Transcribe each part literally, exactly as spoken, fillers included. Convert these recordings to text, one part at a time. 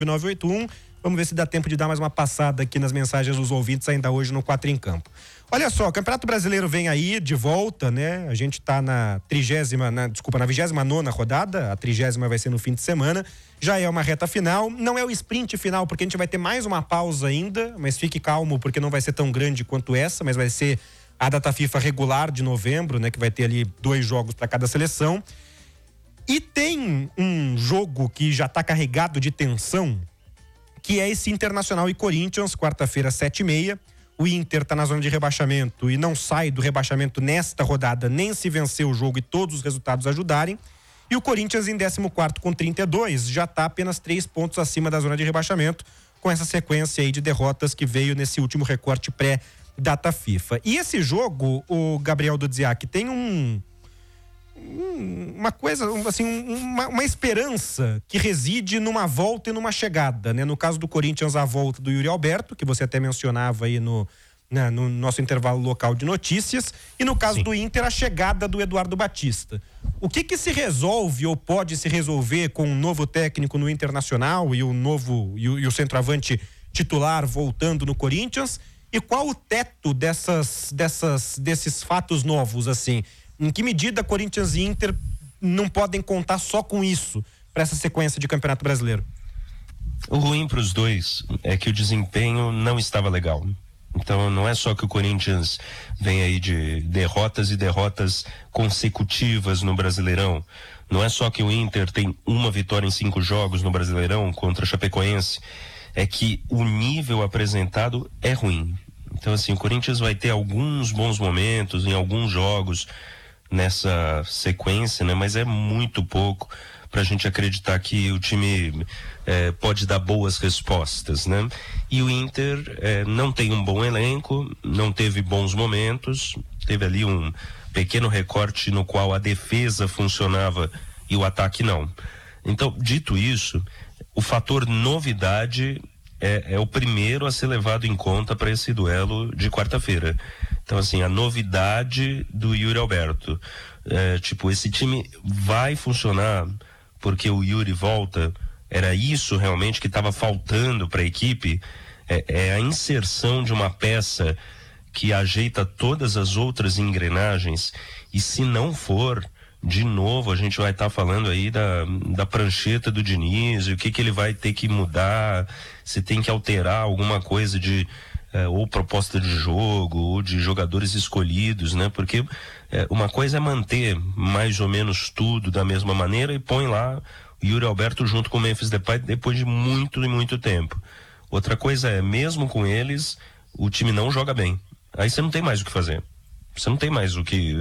nove oito um. Vamos ver se dá tempo de dar mais uma passada aqui nas mensagens dos ouvintes ainda hoje no Quatro em Campo. Olha só, o Campeonato Brasileiro vem aí de volta, né? A gente tá na trigésima, na, desculpa, na vigésima nona rodada, a trigésima vai ser no fim de semana. Já é uma reta final, não é o sprint final, porque a gente vai ter mais uma pausa ainda, mas fique calmo, porque não vai ser tão grande quanto essa, mas vai ser a data FIFA regular de novembro, né? Que vai ter ali dois jogos para cada seleção. E tem um jogo que já tá carregado de tensão, que é esse Internacional e Corinthians, quarta-feira, sete e meia. O Inter tá na zona de rebaixamento e não sai do rebaixamento nesta rodada, nem se vencer o jogo e todos os resultados ajudarem. E o Corinthians em décimo quarto com trinta e dois, já tá apenas três pontos acima da zona de rebaixamento, com essa sequência aí de derrotas que veio nesse último recorte pré-data FIFA. E esse jogo, o Gabriel Dudziak, tem um... uma coisa, assim, uma, uma esperança que reside numa volta e numa chegada, né? No caso do Corinthians, a volta do Yuri Alberto, que você até mencionava aí no, né, no nosso intervalo local de notícias, e no caso Sim. do Inter, a chegada do Eduardo Batista. O que que se resolve ou pode se resolver com um novo técnico no Internacional e o novo e o, e o centroavante titular voltando no Corinthians? E qual o teto dessas, dessas, desses fatos novos, assim? Em que medida Corinthians e Inter não podem contar só com isso para essa sequência de Campeonato Brasileiro? O ruim para os dois é que o desempenho não estava legal. Então não é só que o Corinthians vem aí de derrotas e derrotas consecutivas no Brasileirão. Não é só que o Inter tem uma vitória em cinco jogos no Brasileirão contra a Chapecoense. É que o nível apresentado é ruim. Então assim, o Corinthians vai ter alguns bons momentos em alguns jogos nessa sequência, né? Mas é muito pouco para a gente acreditar que o time é, pode dar boas respostas, né? E o Inter é, não tem um bom elenco, não teve bons momentos, teve ali um pequeno recorte no qual a defesa funcionava e o ataque não. Então, dito isso, o fator novidade é, é o primeiro a ser levado em conta para esse duelo de quarta-feira. Então, assim, a novidade do Yuri Alberto. É, tipo, esse time vai funcionar porque o Yuri volta? Era isso realmente que estava faltando para a equipe? É, é a inserção de uma peça que ajeita todas as outras engrenagens? E se não for, de novo, a gente vai estar tá falando aí da, da prancheta do Diniz, o que que ele vai ter que mudar, se tem que alterar alguma coisa de... É, ou proposta de jogo, ou de jogadores escolhidos, né? Porque é, uma coisa é manter mais ou menos tudo da mesma maneira e põe lá o Yuri Alberto junto com o Memphis Depay depois de muito e muito tempo. Outra coisa é, mesmo com eles, o time não joga bem. Aí você não tem mais o que fazer. Você não tem mais o que,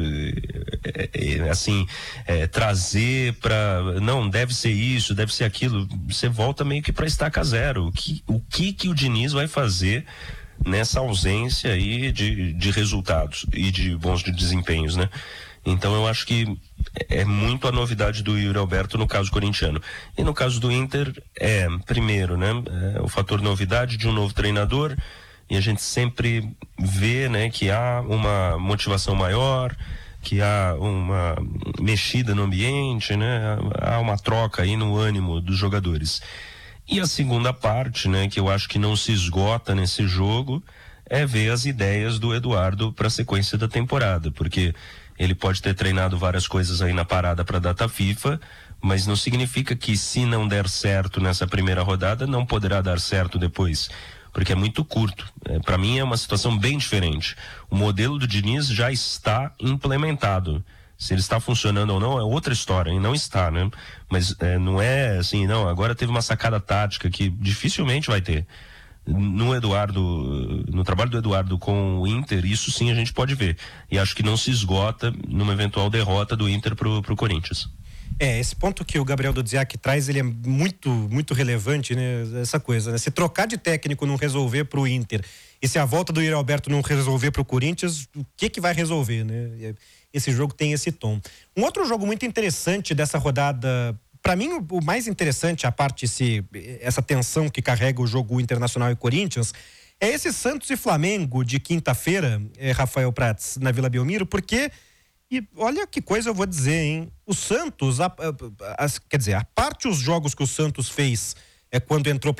é, é, assim, é, trazer para... Não, deve ser isso, deve ser aquilo. Você volta meio que para estaca zero. O que, o que que o Diniz vai fazer nessa ausência aí de, de resultados e de bons de desempenhos, né? Então eu acho que é muito a novidade do Yuri Alberto no caso corintiano. E no caso do Inter, é, primeiro, né? É o fator novidade de um novo treinador, e a gente sempre vê, né, que há uma motivação maior, que há uma mexida no ambiente, né? Há uma troca aí no ânimo dos jogadores. E a segunda parte, né, que eu acho que não se esgota nesse jogo, é ver as ideias do Eduardo para a sequência da temporada, porque ele pode ter treinado várias coisas aí na parada para a data FIFA, mas não significa que se não der certo nessa primeira rodada, não poderá dar certo depois, porque é muito curto. É, para mim é uma situação bem diferente. O modelo do Diniz já está implementado. Se ele está funcionando ou não é outra história, e não está, né? Mas é, não é assim, não, agora teve uma sacada tática que dificilmente vai ter. No Eduardo, no trabalho do Eduardo com o Inter, isso sim a gente pode ver. E acho que não se esgota numa eventual derrota do Inter pro, pro Corinthians. É, esse ponto que o Gabriel Dudziak traz, ele é muito, muito relevante, né? Essa coisa, né? Se trocar de técnico não resolver pro Inter, e se a volta do Yuri Alberto não resolver pro Corinthians, o que que vai resolver, né? Esse jogo tem esse tom. Um outro jogo muito interessante dessa rodada, para mim o, o mais interessante, a parte esse, essa tensão que carrega o jogo Internacional e Corinthians, é esse Santos e Flamengo de quinta-feira, é, Rafael Prats, na Vila Belmiro, porque, e olha que coisa eu vou dizer, hein? O Santos, a, a, a, quer dizer, a parte os jogos que o Santos fez é quando entrou